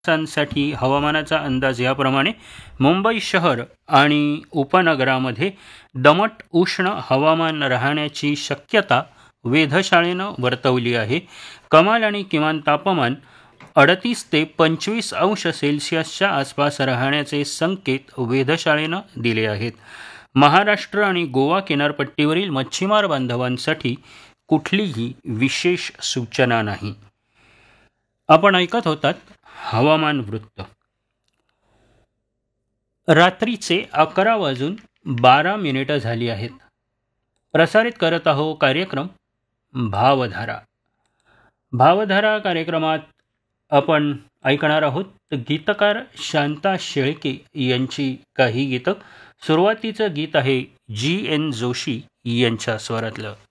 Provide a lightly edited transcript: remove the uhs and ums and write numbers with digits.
दिवसांसाठी हवामानाचा अंदाज याप्रमाणे. मुंबई शहर आणि उपनगरामध्ये दमट उष्ण हवामान राहण्याची शक्यता वेधशाळेनं वर्तवली आहे. कमाल आणि किमान तापमान 38 ते 25 अंश सेल्सिअसच्या आसपास राहण्याचे संकेत वेधशाळेनं दिले आहेत. महाराष्ट्र आणि गोवा किनारपट्टीवरील मच्छीमार बांधवांसाठी कुठलीही विशेष सूचना नाही. आपण ऐकत होतात हवामान वृत्त. रात्रीचे 11:12 झाली आहेत. प्रसारित करत आहो कार्यक्रम भावधारा. भावधारा कार्यक्रमात आपण ऐकणार आहोत गीतकार शांता शेळके यांची काही गीतं. सुरुवातीचं गीत आहे GN जोशी यांच्या स्वरातलं.